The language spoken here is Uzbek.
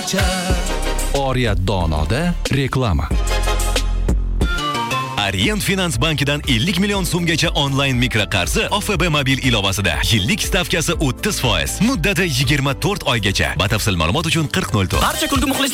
qancha. Oriyat Donoda reklama. Orient Finans bankidan 50 million so'mgacha onlayn mikraqarzi OFB mobil ilovasida. Yillik stavkasi 30%, muddati 24 oygacha. Batafsil ma'lumot uchun 4004. Barcha kulgu muxlislar